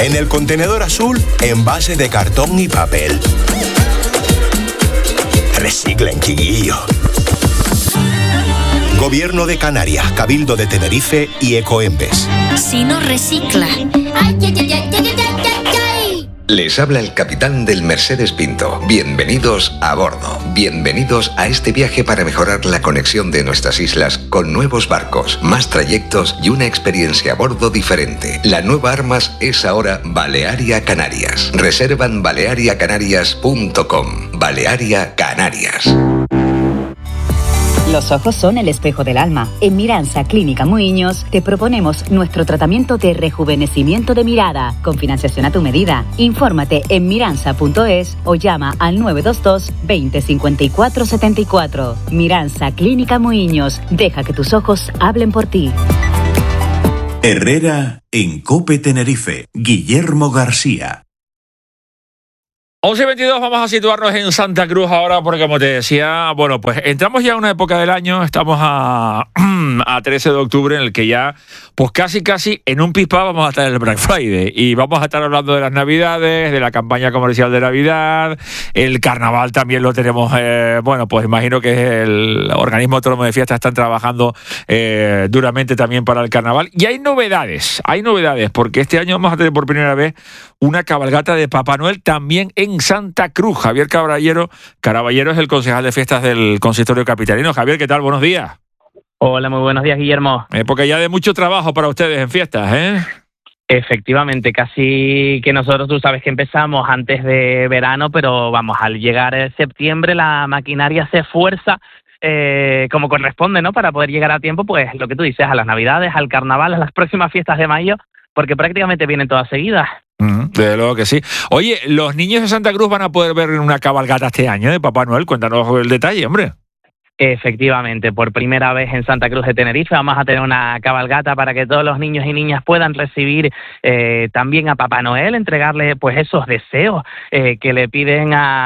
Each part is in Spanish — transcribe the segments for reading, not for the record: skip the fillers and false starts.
En el contenedor azul, envase de cartón y papel. Reciclen, chiquillo. Gobierno de Canarias, Cabildo de Tenerife y Ecoembes. Si no recicla. ¡Ay, ay, ay, ay, ay, ay, ay, ay! Les habla el capitán del Mercedes Pinto. Bienvenidos a bordo. Bienvenidos a este viaje para mejorar la conexión de nuestras islas con nuevos barcos, más trayectos y una experiencia a bordo diferente. La nueva Armas es ahora Balearia Canarias. Reserva en baleariacanarias.com. Balearia Canarias. Los ojos son el espejo del alma. En Miransa Clínica Muiños te proponemos nuestro tratamiento de rejuvenecimiento de mirada con financiación a tu medida. Infórmate en miransa.es o llama al 922 20 54 74. Miransa Clínica Muiños. Deja que tus ojos hablen por ti. Herrera en COPE Tenerife. Guillermo García. 11:22, vamos a situarnos en Santa Cruz ahora porque, como te decía, bueno, pues entramos ya a una época del año, estamos a 13 de octubre en el que ya, pues casi en un pispá vamos a estar en el Black Friday y vamos a estar hablando de las Navidades, de la campaña comercial de Navidad, el Carnaval también lo tenemos, bueno, pues imagino que el organismo autónomo de fiestas están trabajando duramente también para el Carnaval y hay novedades porque este año vamos a tener por primera vez una cabalgata de Papá Noel también en Santa Cruz. Javier Caraballo es el concejal de fiestas del Consistorio Capitalino. Javier, ¿qué tal? Buenos días. Hola, muy buenos días, Guillermo. Época ya de mucho trabajo para ustedes en fiestas, ¿eh? Efectivamente, casi que nosotros, tú sabes que empezamos antes de verano, pero vamos, al llegar septiembre la maquinaria se esfuerza como corresponde, ¿no? Para poder llegar a tiempo, pues lo que tú dices, a las Navidades, al Carnaval, a las próximas fiestas de mayo, porque prácticamente vienen todas seguidas. Desde luego que sí. Oye, los niños de Santa Cruz van a poder ver una cabalgata este año de Papá Noel. Cuéntanos el detalle, hombre. Efectivamente, por primera vez en Santa Cruz de Tenerife vamos a tener una cabalgata para que todos los niños y niñas puedan recibir también a Papá Noel, entregarle pues esos deseos que le piden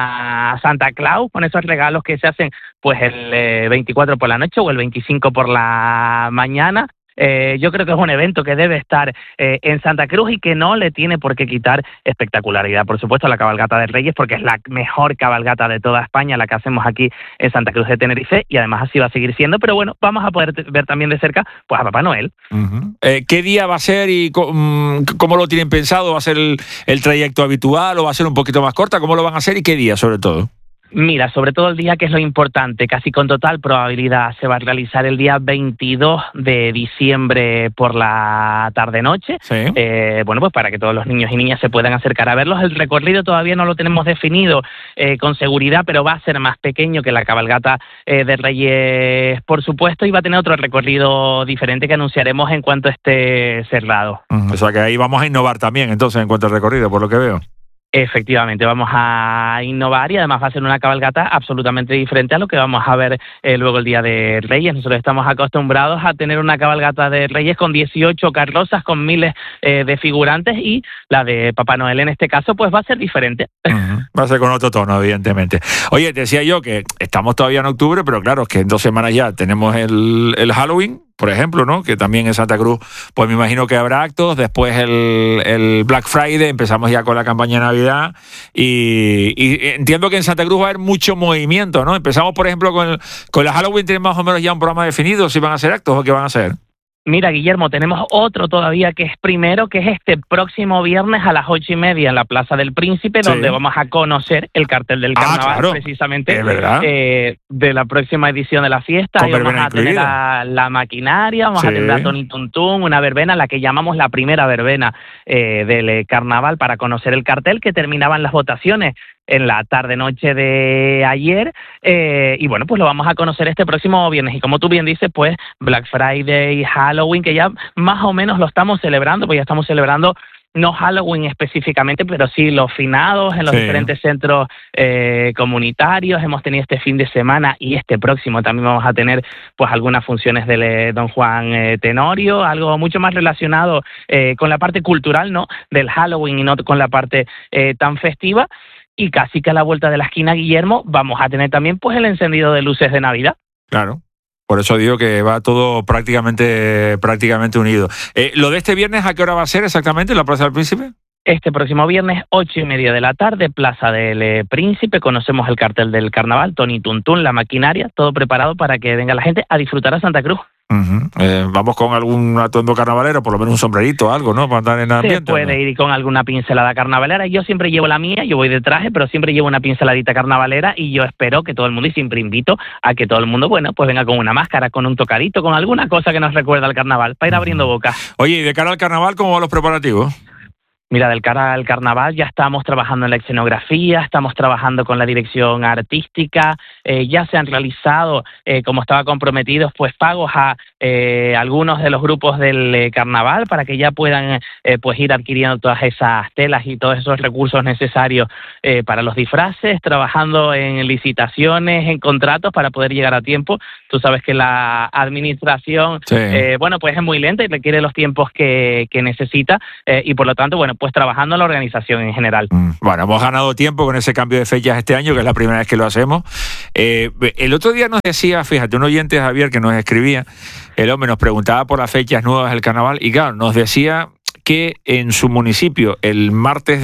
a Santa Claus, con esos regalos que se hacen pues el 24 por la noche o el 25 por la mañana. Yo creo que es un evento que debe estar en Santa Cruz y que no le tiene por qué quitar espectacularidad, por supuesto, a la cabalgata de Reyes, porque es la mejor cabalgata de toda España, la que hacemos aquí en Santa Cruz de Tenerife, y además así va a seguir siendo, pero bueno, vamos a poder ver también de cerca pues a Papá Noel. ¿Qué día va a ser y cómo lo tienen pensado? ¿Va a ser el trayecto habitual o va a ser un poquito más corta? ¿Cómo lo van a hacer y qué día, sobre todo? Mira, sobre todo el día, que es lo importante, casi con total probabilidad se va a realizar el día 22 de diciembre por la tarde-noche. Sí. Bueno, pues para que todos los niños y niñas se puedan acercar a verlos. El recorrido todavía no lo tenemos definido con seguridad, pero va a ser más pequeño que la cabalgata de Reyes, por supuesto, y va a tener otro recorrido diferente que anunciaremos en cuanto esté cerrado. O sea que ahí vamos a innovar también, entonces, en cuanto al recorrido, por lo que veo. Efectivamente, vamos a innovar y además va a ser una cabalgata absolutamente diferente a lo que vamos a ver luego el Día de Reyes. Nosotros estamos acostumbrados a tener una cabalgata de Reyes con 18 carrozas, con miles de figurantes, y la de Papá Noel en este caso pues va a ser diferente. Va a ser con otro tono, evidentemente. Oye, te decía yo que estamos todavía en octubre, pero claro, es que en 2 semanas ya tenemos el Halloween, por ejemplo, ¿no? Que también en Santa Cruz, pues me imagino que habrá actos. Después el Black Friday, empezamos ya con la campaña de Navidad y entiendo que en Santa Cruz va a haber mucho movimiento, ¿no? Empezamos, por ejemplo, con la Halloween. ¿Tienen más o menos ya un programa definido si van a hacer actos o qué van a hacer? Mira, Guillermo, tenemos otro todavía que es primero, que es este próximo viernes a las 8:30 en la Plaza del Príncipe, sí, donde vamos a conocer el cartel del Carnaval, claro, precisamente, de la próxima edición de la fiesta. Con Ahí vamos verbena a tener la maquinaria, vamos a tener a Tony Tuntún, una verbena, la que llamamos la primera verbena del Carnaval, para conocer el cartel, que terminaban las votaciones en la tarde-noche de ayer, y bueno, pues lo vamos a conocer este próximo viernes. Y como tú bien dices, pues Black Friday, Halloween, que ya más o menos lo estamos celebrando, pues ya estamos celebrando no Halloween específicamente, pero sí los finados en los diferentes centros comunitarios. Hemos tenido este fin de semana y este próximo también vamos a tener pues algunas funciones de Don Juan Tenorio, algo mucho más relacionado con la parte cultural, ¿no?, del Halloween, y no con la parte tan festiva. Y casi que a la vuelta de la esquina, Guillermo, vamos a tener también pues el encendido de luces de Navidad. Claro. Por eso digo que va todo prácticamente unido. ¿Lo de este viernes a qué hora va a ser exactamente en la Plaza del Príncipe? Este próximo viernes, 8:30 de la tarde, Plaza del Príncipe, conocemos el cartel del carnaval, Tony Tuntún, la maquinaria, todo preparado para que venga la gente a disfrutar a Santa Cruz. Vamos con algún atuendo carnavalero, por lo menos un sombrerito, algo, ¿no? Para andar en el ambiente. Se puede ir con alguna pincelada carnavalera. Yo siempre llevo la mía, yo voy de traje, pero siempre llevo una pinceladita carnavalera y yo espero que todo el mundo, y siempre invito a que todo el mundo, bueno, pues venga con una máscara, con un tocadito, con alguna cosa que nos recuerda al carnaval, para ir abriendo boca. Oye, y de cara al carnaval, ¿cómo van los preparativos? Mira, del cara al carnaval ya estamos trabajando en la escenografía, estamos trabajando con la dirección artística, ya se han realizado, como estaba comprometidos, pues pagos a algunos de los grupos del carnaval para que ya puedan pues ir adquiriendo todas esas telas y todos esos recursos necesarios para los disfraces, trabajando en licitaciones, en contratos para poder llegar a tiempo. Tú sabes que la administración, sí, bueno, pues es muy lenta y requiere los tiempos que necesita y por lo tanto, bueno, pues trabajando en la organización en general. Bueno, hemos ganado tiempo con ese cambio de fechas este año, que es la primera vez que lo hacemos. El otro día nos decía, fíjate, un oyente, Javier, que nos escribía, el hombre nos preguntaba por las fechas nuevas del carnaval y claro, nos decía que en su municipio el martes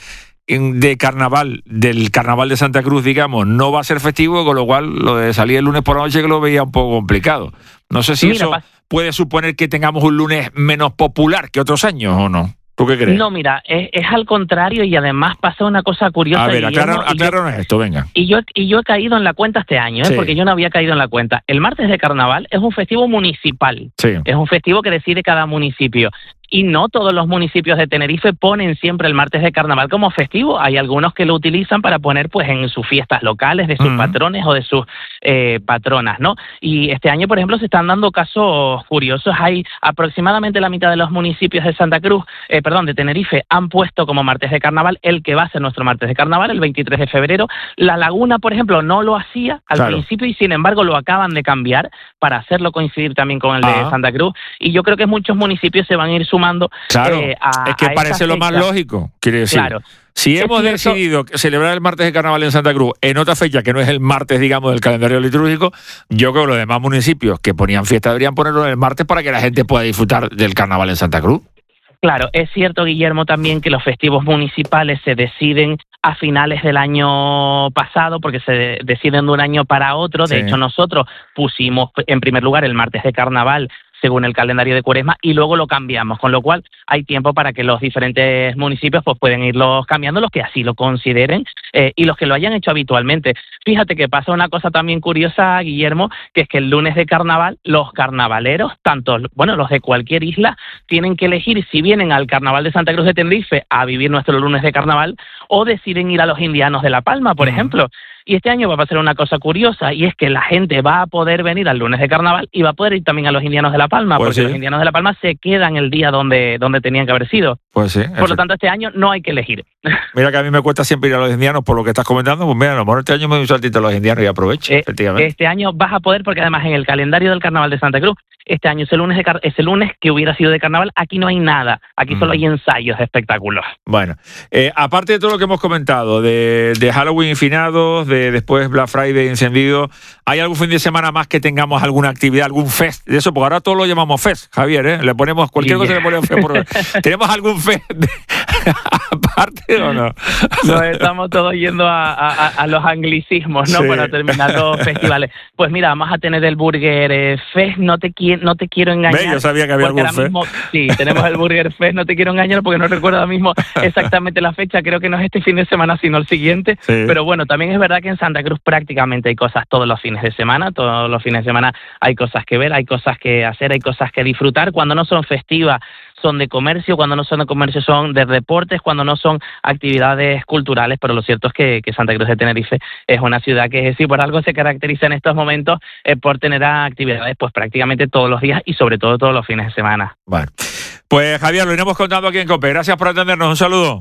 de carnaval, del carnaval de Santa Cruz, digamos, no va a ser festivo, con lo cual lo de salir el lunes por la noche que lo veía un poco complicado. No sé si eso puede suponer que tengamos un lunes menos popular que otros años o no. ¿Tú qué crees? No, mira, es al contrario y además pasa una cosa curiosa. A ver, acláranos esto, venga. Y yo he caído en la cuenta este año, sí, porque yo no había caído en la cuenta. El martes de carnaval es un festivo municipal, sí, es un festivo que decide cada municipio. Y no todos los municipios de Tenerife ponen siempre el martes de carnaval como festivo. Hay algunos que lo utilizan para poner pues en sus fiestas locales de sus patrones o de sus patronas, ¿no? Y este año, por ejemplo, se están dando casos curiosos. Hay aproximadamente la mitad de los municipios de Santa Cruz, de Tenerife, han puesto como martes de carnaval el que va a ser nuestro martes de carnaval, el 23 de febrero. La Laguna, por ejemplo, no lo hacía al principio y sin embargo lo acaban de cambiar para hacerlo coincidir también con el de Santa Cruz. Y yo creo que muchos municipios se van a ir sumando. Claro, es que parece lo más lógico, quiere decir. Claro. Si hemos decidido celebrar el martes de carnaval en Santa Cruz en otra fecha que no es el martes, digamos, del calendario litúrgico, yo creo que los demás municipios que ponían fiesta deberían ponerlo en el martes para que la gente pueda disfrutar del carnaval en Santa Cruz. Claro, es cierto, Guillermo, también que los festivos municipales se deciden a finales del año pasado porque se deciden de un año para otro. De hecho, nosotros pusimos en primer lugar el martes de carnaval según el calendario de Cuaresma y luego lo cambiamos, con lo cual hay tiempo para que los diferentes municipios pues pueden irlos cambiando, los que así lo consideren y los que lo hayan hecho habitualmente. Fíjate que pasa una cosa también curiosa, Guillermo, que es que el lunes de carnaval los carnavaleros, tanto los de cualquier isla, tienen que elegir si vienen al carnaval de Santa Cruz de Tenerife a vivir nuestro lunes de carnaval o deciden ir a los indianos de La Palma, por ejemplo. Y este año va a pasar una cosa curiosa, y es que la gente va a poder venir al lunes de carnaval y va a poder ir también a los indianos de La Palma, porque los indianos de La Palma se quedan el día donde tenían que haber sido. Pues sí. Por lo tanto, este año no hay que elegir. Mira que a mí me cuesta siempre ir a los indianos por lo que estás comentando, pues mira, a lo mejor este año me doy un saltito a los indianos y aprovecho, efectivamente. Este año vas a poder, porque además en el calendario del carnaval de Santa Cruz, este año ese lunes que hubiera sido de carnaval, aquí no hay nada, aquí solo hay ensayos de espectáculos. Bueno, aparte de todo lo que hemos comentado, de Halloween y finados, de después Black Friday encendido, ¿hay algún fin de semana más que tengamos alguna actividad, algún fest de eso? Porque ahora todo lo llamamos fest, Javier, ¿eh? Le ponemos cualquier cosa, le ponemos fest. ¿Tenemos algún fest aparte o no? Nos estamos todos yendo a los anglicismos, ¿no? Sí. Para terminar los festivales. Pues mira, vamos a tener el Burger Fest, no te quiero engañar. Yo sabía que había algún fest. Mismo, sí, tenemos el Burger Fest, no te quiero engañar porque no recuerdo ahora mismo exactamente la fecha, creo que no es este fin de semana sino el siguiente, sí. Pero bueno, también es verdad que en Santa Cruz prácticamente hay cosas todos los fines de semana hay cosas que ver, hay cosas que hacer, hay cosas que disfrutar. Cuando no son festivas son de comercio, cuando no son de comercio son de deportes, cuando no son actividades culturales, pero lo cierto es que Santa Cruz de Tenerife es una ciudad que si por algo se caracteriza en estos momentos por tener actividades pues prácticamente todos los días y sobre todo todos los fines de semana. Bueno, pues Javier, lo iremos contando aquí en COPE. Gracias por atendernos, un saludo.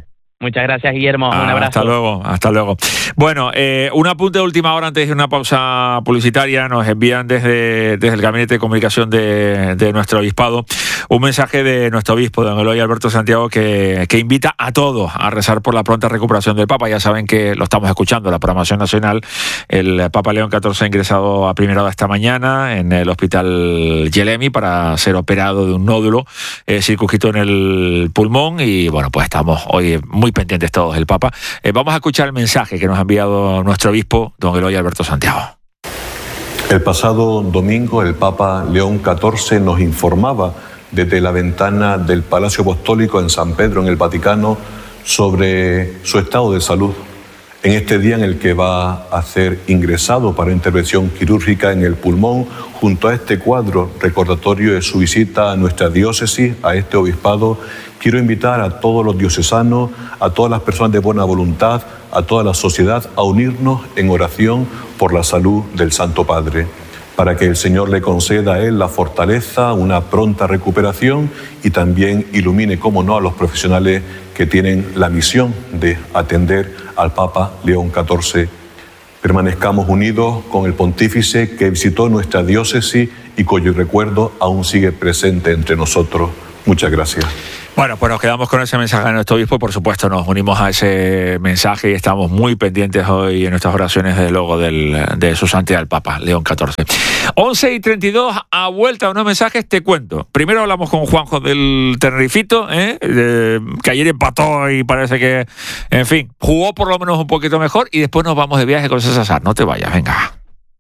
Muchas gracias, Guillermo. Un abrazo. Hasta luego. Bueno, un apunte de última hora antes de una pausa publicitaria. Nos envían desde el Gabinete de Comunicación de nuestro obispado un mensaje de nuestro obispo, don Eloy Alberto Santiago, que invita a todos a rezar por la pronta recuperación del Papa. Ya saben que lo estamos escuchando, la programación nacional. El Papa León XIV ha ingresado a primera hora esta mañana en el Hospital Yelemi para ser operado de un nódulo circunscrito en el pulmón, y bueno, pues estamos hoy muy pendientes todos del Papa. Vamos a escuchar el mensaje que nos ha enviado nuestro obispo, don Eloy Alberto Santiago. El pasado domingo el Papa León XIV nos informaba desde la ventana del Palacio Apostólico en San Pedro, en el Vaticano, sobre su estado de salud. En este día en el que va a ser ingresado para intervención quirúrgica en el pulmón, junto a este cuadro recordatorio de su visita a nuestra diócesis, a este obispado, quiero invitar a todos los diocesanos, a todas las personas de buena voluntad, a toda la sociedad, a unirnos en oración por la salud del Santo Padre, para que el Señor le conceda a él la fortaleza, una pronta recuperación, y también ilumine, como no, a los profesionales que tienen la misión de atender al Papa León XIV. Permanezcamos unidos con el pontífice que visitó nuestra diócesis y cuyo recuerdo aún sigue presente entre nosotros. Muchas gracias. Bueno, pues nos quedamos con ese mensaje de nuestro obispo. Por supuesto, nos unimos a ese mensaje y estamos muy pendientes hoy en nuestras oraciones, desde luego, de su santidad el Papa León XIV. 11:32, a vuelta a unos mensajes, te cuento. Primero hablamos con Juanjo del Tenerifito, que ayer empató y parece que, en fin, jugó por lo menos un poquito mejor, y después nos vamos de viaje con César. No te vayas, venga.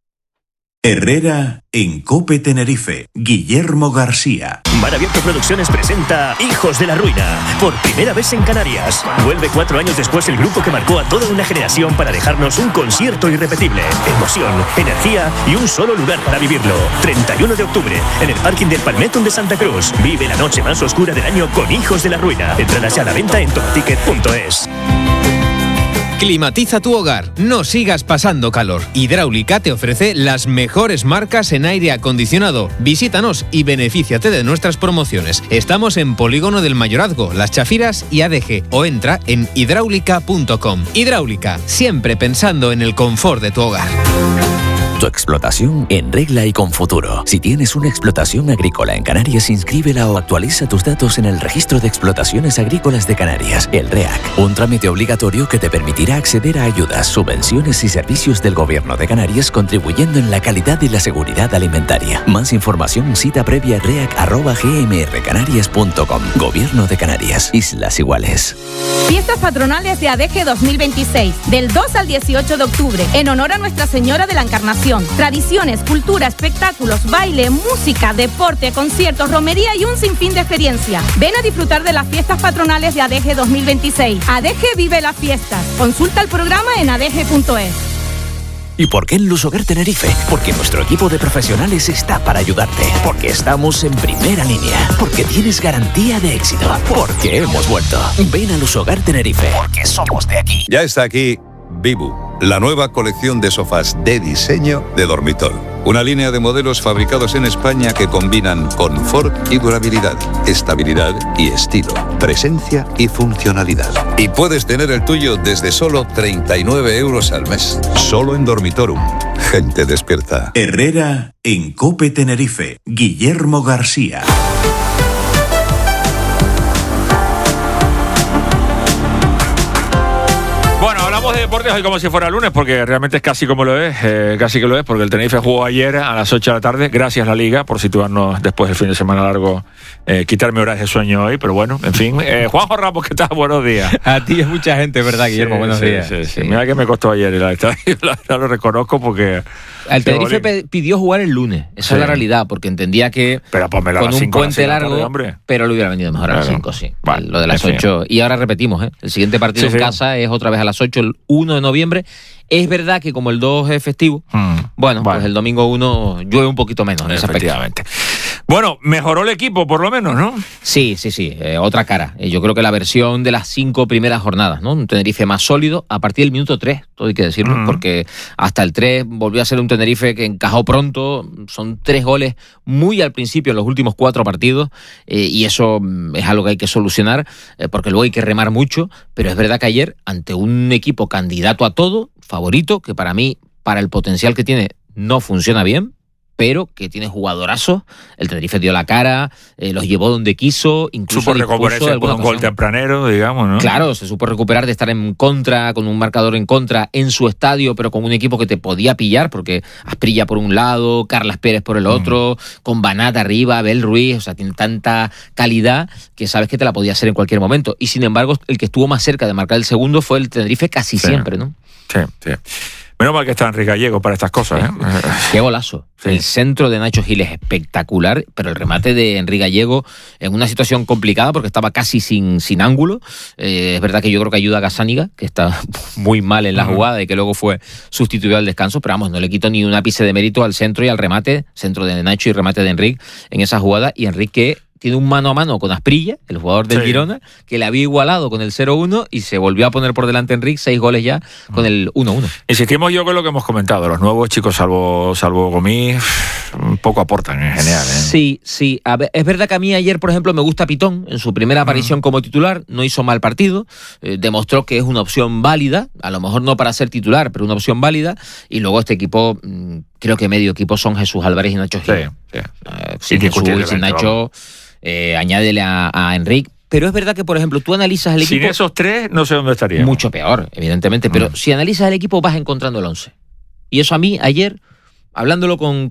Herrera en COPE Tenerife. Guillermo García. Mar Abierto Producciones presenta Hijos de la Ruina, por primera vez en Canarias. Vuelve 4 años después el grupo que marcó a toda una generación para dejarnos un concierto irrepetible. Emoción, energía y un solo lugar para vivirlo. 31 de octubre, en el parking del Palmetto de Santa Cruz. Vive la noche más oscura del año con Hijos de la Ruina. Entradas ya a la venta en topticket.es. Climatiza tu hogar, no sigas pasando calor. Hidráulica te ofrece las mejores marcas en aire acondicionado. Visítanos y benefíciate de nuestras promociones. Estamos en Polígono del Mayorazgo, Las Chafiras y ADG, o entra en hidráulica.com. Hidráulica, siempre pensando en el confort de tu hogar. Tu explotación en regla y con futuro. Si tienes una explotación agrícola en Canarias, inscríbela o actualiza tus datos en el Registro de Explotaciones Agrícolas de Canarias, el REAC. Un trámite obligatorio que te permitirá acceder a ayudas, subvenciones y servicios del Gobierno de Canarias, contribuyendo en la calidad y la seguridad alimentaria. Más información, cita previa reac@gmrcanarias.com. Gobierno de Canarias. Islas Iguales. Fiestas patronales de ADG 2026, del 2 al 18 de octubre, en honor a Nuestra Señora de la Encarnación. Tradiciones, cultura, espectáculos, baile, música, deporte, conciertos, romería y un sinfín de experiencias. Ven a disfrutar de las fiestas patronales de ADG 2026. ADG vive las fiestas. Consulta el programa en adg.es. ¿Y por qué en Lusogar Tenerife? Porque nuestro equipo de profesionales está para ayudarte. Porque estamos en primera línea. Porque tienes garantía de éxito. Porque hemos vuelto. Ven a Lusogar Tenerife. Porque somos de aquí. Ya está aquí Vivu, la nueva colección de sofás de diseño de Dormitol. Una línea de modelos fabricados en España que combinan confort y durabilidad, estabilidad y estilo, presencia y funcionalidad. Y puedes tener el tuyo desde solo 39 euros al mes. Solo en Dormitorum. Gente despierta. Herrera en COPE Tenerife. Guillermo García. De deportes hoy como si fuera lunes, porque realmente es casi como lo es, casi que lo es, porque el Tenerife jugó ayer a las 8 de la tarde, gracias a la Liga por situarnos después del fin de semana largo, quitarme horas de sueño hoy, pero bueno, en fin. Juanjo Ramos, ¿qué tal? Buenos días. A ti es mucha gente, ¿verdad, Guillermo? Buenos días. Sí. Mira que me costó ayer, la verdad lo reconozco porque... El Tenerife pidió jugar el lunes, esa es la realidad, porque entendía que pero con un puente largo, pero lo hubiera venido mejor a las 5, sí. Vale, lo de las 8. Y ahora repetimos, el siguiente partido en casa es otra vez a las 8, el 1 de noviembre. Es verdad que como el 2 es festivo, pues el domingo 1 llueve un poquito menos en ese aspecto. Bueno, mejoró el equipo por lo menos, ¿no? Sí, otra cara. Yo creo que la versión de las 5 primeras jornadas, ¿no? Un Tenerife más sólido a partir del minuto 3, todo hay que decirlo, porque hasta el 3 volvió a ser un Tenerife que encajó pronto. Son 3 goles muy al principio en los últimos 4 partidos, y eso es algo que hay que solucionar, porque luego hay que remar mucho, pero es verdad que ayer, ante un equipo candidato a todo, favorito, que para mí, para el potencial que tiene, no funciona bien, pero que tiene jugadorazos. El Tenerife dio la cara, los llevó donde quiso, incluso supo recuperarse con un gol tempranero, digamos, ¿no? Claro, se supo recuperar de estar en contra, con un marcador en contra, en su estadio, pero con un equipo que te podía pillar, porque Asprilla por un lado, Carlas Pérez por el otro, con Banat arriba, Abel Ruiz, o sea, tiene tanta calidad que sabes que te la podía hacer en cualquier momento. Y sin embargo, el que estuvo más cerca de marcar el segundo fue el Tenerife casi siempre, ¿no? Sí. Menos mal que está Enrique Gallego para estas cosas, ¿eh? Qué golazo. Sí. El centro de Nacho Gil es espectacular, pero el remate de Enrique Gallego en una situación complicada porque estaba casi sin ángulo. Es verdad que yo creo que ayuda a Gazzaniga, que está muy mal en la jugada y que luego fue sustituido al descanso, pero vamos, no le quito ni un ápice de mérito al centro y al remate, centro de Nacho y remate de Enrique en esa jugada. Y Enrique tiene un mano a mano con Asprilla, el jugador del Girona, que le había igualado con el 0-1 y se volvió a poner por delante Enrique, 6 goles ya con el 1-1. Insistimos yo con lo que hemos comentado, los nuevos chicos, salvo Gomis, poco aportan en general, ¿eh? Sí. A ver, es verdad que a mí ayer, por ejemplo, me gusta Pitón, en su primera aparición como titular, no hizo mal partido, demostró que es una opción válida, a lo mejor no para ser titular, pero una opción válida, y luego este equipo, creo que medio equipo son Jesús Álvarez y Nacho Gil. Sin Jesús y sin Nacho, añádele a Enrique. Pero es verdad que, por ejemplo, tú analizas el equipo... Sin esos 3, no sé dónde estaría. Mucho peor, evidentemente, pero si analizas el equipo vas encontrando el 11. Y eso a mí, ayer, hablándolo con